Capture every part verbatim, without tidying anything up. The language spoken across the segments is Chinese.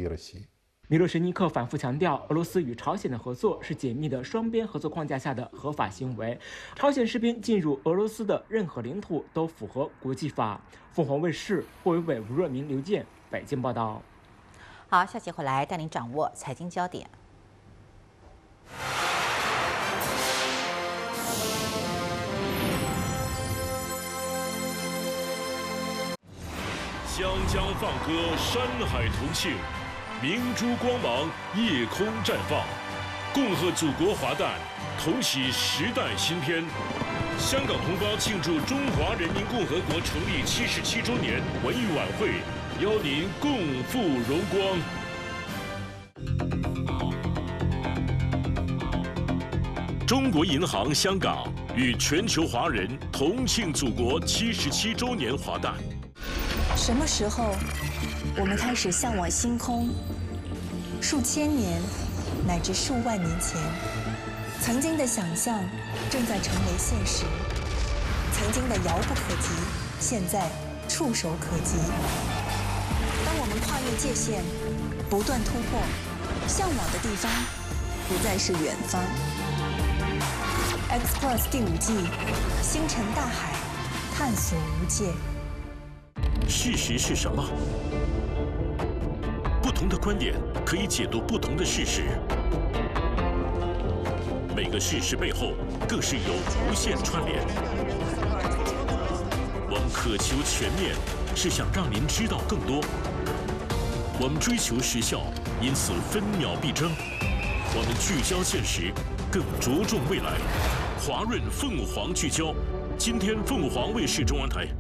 и России. 米洛什尼克反复强调，俄罗斯与朝鲜的合作是紧密的双边合作框架下的合法行为。朝鲜士兵进入俄罗斯的任何领土都符合国际法。凤凰卫视霍维伟、吴若明、刘健北京报道。 好，下期回来带您掌握财经焦点。 湘江放歌，山海同庆。明珠光芒，夜空绽放，恭贺祖国华诞，同启时代新篇。香港同胞庆祝中华人民共和国成立七十七周年文艺晚会，邀您共赴荣光。中国银行香港与全球华人同庆祖国七十七周年华诞。 什么时候，我们开始向往星空？数千年，乃至数万年前，曾经的想象正在成为现实，曾经的遥不可及，现在触手可及。当我们跨越界限，不断突破，向往的地方不再是远方。X Plus 第五季，星辰大海，探索无界。 事实是什么？不同的观点可以解读不同的事实，每个事实背后更是有无限串联。我们渴求全面，是想让您知道更多。我们追求时效，因此分秒必争。我们聚焦现实，更着重未来。华润凤凰聚焦，今天凤凰卫视中文台。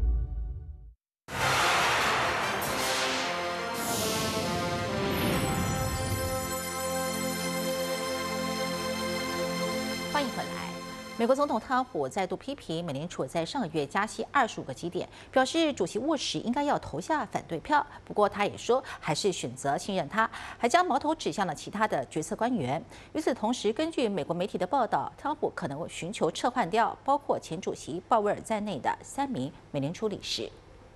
欢迎回来。美国总统特朗普再度批评美联储在上个月加息二十五个基点，表示主席沃什应该要投下反对票。不过他也说，还是选择信任他，还将矛头指向了其他的决策官员。与此同时，根据美国媒体的报道，特朗普可能寻求撤换掉包括前主席鲍威尔在内的三名美联储理事。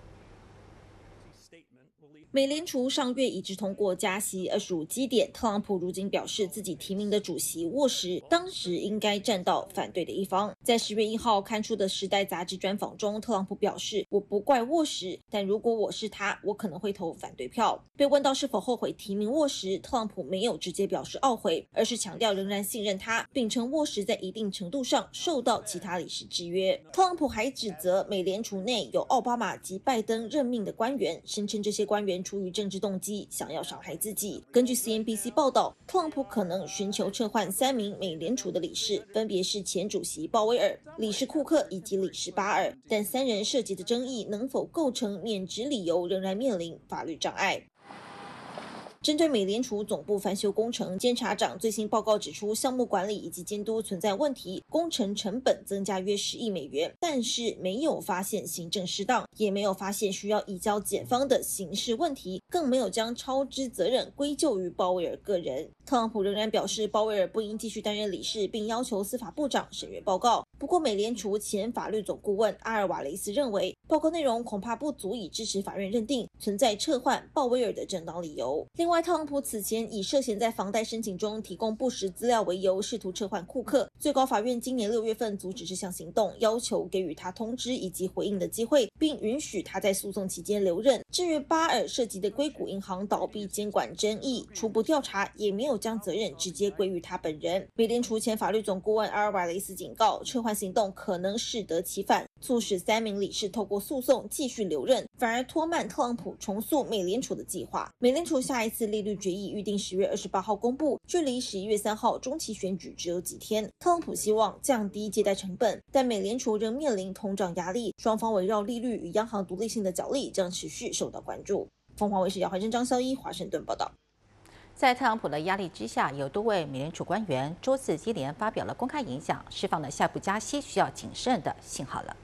美联储上月一致通过加息二十五基点，特朗普如今表示自己提名的主席沃什当时应该站到反对的一方。在十月一号刊出的《时代》杂志专访中，特朗普表示：“我不怪沃什，但如果我是他，我可能会投反对票。”被问到是否后悔提名沃什，特朗普没有直接表示懊悔，而是强调仍然信任他，并称沃什在一定程度上受到其他理事制约。特朗普还指责美联储内有奥巴马及拜登任命的官员，声称这些官员出于政治动机，想要伤害自己。根据 C N B C 报道，特朗普可能寻求撤换三名美联储的理事，分别是前主席鲍威尔、理事库克以及理事巴尔，但三人涉及的争议能否构成免职理由，仍然面临法律障碍。针对美联储总部翻修工程，监察长最新报告指出，项目管理以及监督存在问题，工程成本增加约十亿美元，但是没有发现行政失当，也没有发现需要移交检方的刑事问题，更没有将超支责任归咎于鲍威尔个人。特朗普仍然表示，鲍威尔不应继续担任理事，并要求司法部长审阅报告。不过，美联储前法律总顾问阿尔瓦雷斯认为，报告内容恐怕不足以支持法院认定存在撤换鲍威尔的正当理由。另外，特朗普此前以涉嫌在房贷申请中提供不实资料为由，试图撤换库克。最高法院今年六月份阻止这项行动，要求给予他通知以及回应的机会，并允许他在诉讼期间留任。至于巴尔涉及的硅谷银行倒闭监管争议，初步调查也没有将责任直接归于他本人。美联储前法律总顾问阿尔瓦雷斯警告，撤换行动可能适得其反，促使三名理事透过诉讼继续留任，反而拖慢特朗普重塑美联储的计划。美联储下一次利率决议预定十月二十八号公布，距离十一月三号中期选举只有几天。特朗普希望降低借贷成本，但美联储仍面临通胀压力，双方围绕利率与央行独立性的角力将持续受到关注。凤凰卫视姚怀珍、张孝一华盛顿报道。 在特朗普的压力之下，有多位美联储官员周四接连发表了公开演讲，释放了下一步加息需要谨慎的信号了。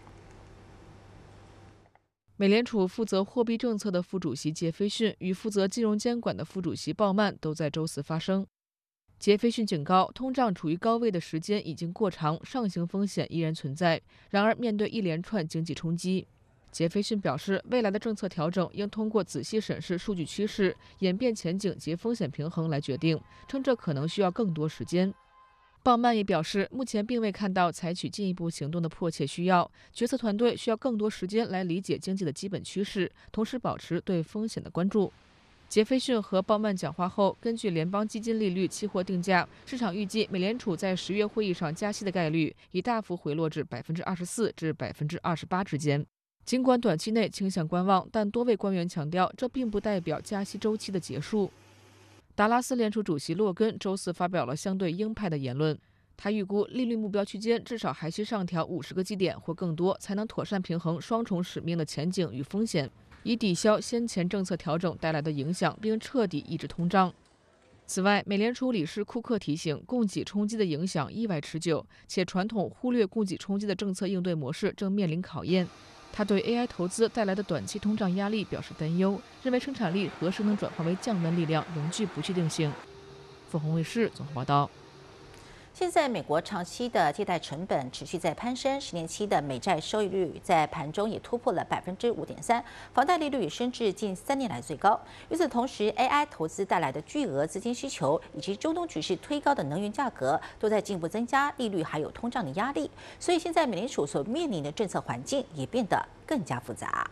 美联储负责货币政策的副主席杰斐逊与负责金融监管的副主席鲍曼都在周四发声。杰斐逊警告，通胀处于高位的时间已经过长，上行风险依然存在。然而，面对一连串经济冲击， 杰斐逊表示，未来的政策调整应通过仔细审视数据趋势、演变前景及风险平衡来决定，称这可能需要更多时间。鲍曼也表示，目前并未看到采取进一步行动的迫切需要，决策团队需要更多时间来理解经济的基本趋势，同时保持对风险的关注。杰斐逊和鲍曼讲话后，根据联邦基金利率期货定价，市场预计美联储在十月会议上加息的概率已大幅回落至百分之二十四至百分之二十八之间。尽管短期内倾向观望，但多位官员强调，这并不代表加息周期的结束。达拉斯联储主席洛根周四发表了相对鹰派的言论，他预估利率目标区间至少还需上调五十个基点或更多，才能妥善平衡双重使命的前景与风险，以抵消先前政策调整带来的影响，并彻底抑制通胀。此外，美联储理事库克提醒，供给冲击的影响意外持久，且传统忽略供给冲击的政策应对模式正面临考验。他对 A I 投资带来的短期通胀压力表示担忧，认为生产力何时能转化为降温力量仍具不确定性。凤凰卫视综合报道。 现在美国长期的借贷成本持续在攀升，十年期的美债收益率在盘中也突破了百分之五点三，房贷利率升至近三年来最高。与此同时 ，A I 投资带来的巨额资金需求，以及中东局势推高的能源价格，都在进一步增加利率还有通胀的压力。所以现在美联储所面临的政策环境也变得更加复杂。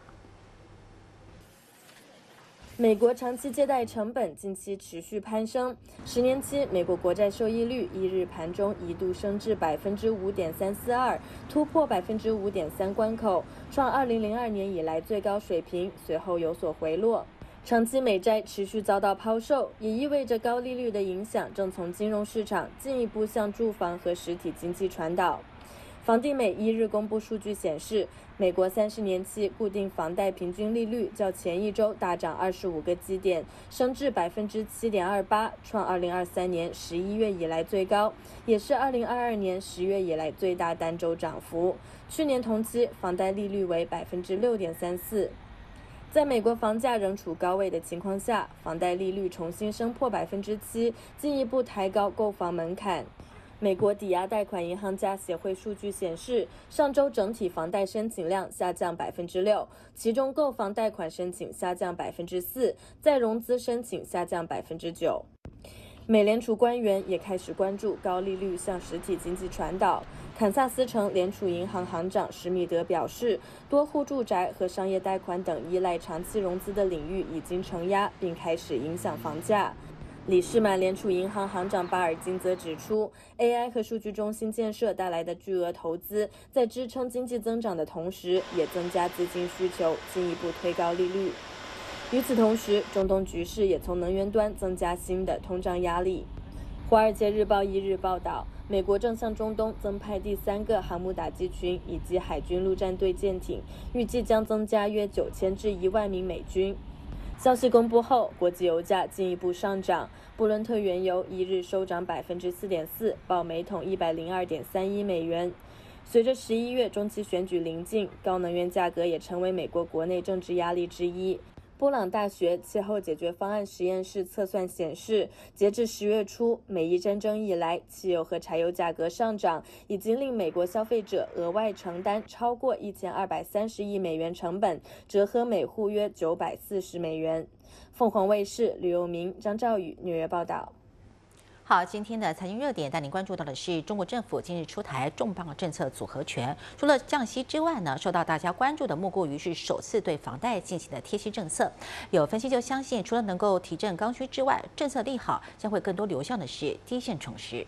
美国长期借贷成本近期持续攀升，十年期美国国债收益率一日盘中一度升至百分之五点三四二，突破百分之五点三关口，创二零零二年以来最高水平，随后有所回落。长期美债持续遭到抛售，也意味着高利率的影响正从金融市场进一步向住房和实体经济传导。房地美一日公布数据显示，美国三十年期固定房贷平均利率较前一周大涨二十五个基点，升至百分之七点二八，创二零二三年十一月以来最高，也是二零二二年十月以来最大单周涨幅。去年同期房贷利率为百分之六点三四。在美国房价仍处高位的情况下，房贷利率重新升破百分之七，进一步抬高购房门槛。美国抵押贷款银行家协会数据显示，上周整体房贷申请量下降百分之六，其中购房贷款申请下降百分之四，再融资申请下降百分之九。美联储官员也开始关注高利率向实体经济传导。堪萨斯城联储银行行长施密德表示，多户住宅和商业贷款等依赖长期融资的领域已经承压，并开始影响房价。里士满联储银行行长巴尔金则指出 ，A I 和数据中心建设带来的巨额投资，在支撑经济增长的同时，也增加资金需求，进一步推高利率。与此同时，中东局势也从能源端增加新的通胀压力。《华尔街日报》一日报道，美国正向中东增派第三个航母打击群以及海军陆战队舰艇，预计将增加约九千至一万名美军。消息公布后，国际油价进一步上涨，布伦特原油一日收涨百分之四点四，报每桶一百零二点三一美元。随着十一月中期选举临近，高能源价格也成为美国国内政治压力之一。布朗大学气候解决方案实验室测算显示，截至十月初，美伊战争以来，汽油和柴油价格上涨，已经令美国消费者额外承担超过一千二百三十亿美元成本，折合每户约九百四十美元。凤凰卫视吕佑明、张兆宇纽约报道。 好，今天的财经热点带您关注到的是中国政府近日出台重磅政策组合拳。除了降息之外呢，受到大家关注的莫过于是首次对房贷进行的贴息政策。有分析就相信，除了能够提振刚需之外，政策利好将会更多流向的是低线重施。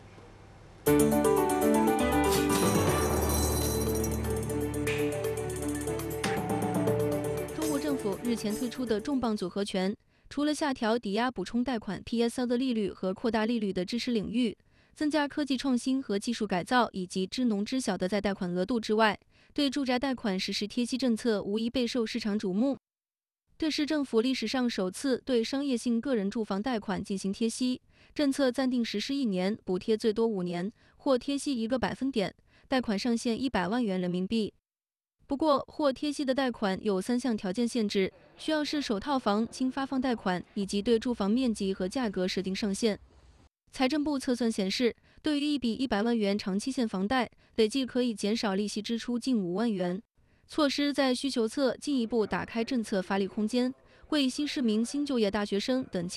中国政府日前推出的重磅组合拳，除了下调抵押补充贷款 P S L 的利率和扩大利率的支持领域，增加科技创新和技术改造以及支农知晓的再贷款额度之外，对住宅贷款实施贴息政策无疑备受市场瞩目。这是政府历史上首次对商业性个人住房贷款进行贴息，政策暂定实施一年，补贴最多五年，或贴息一个百分点，贷款上限一百万元人民币。不过，获贴息的贷款有三项条件限制，需要是首套房、轻发放贷款，以及对住房面积和价格设定上限。财政部测算显示，对于一笔一百万元长期限房贷，累计可以减少利息支出近五万元。 措施在需求侧进一步打开政策发力空间，为新市民、新就业大学生等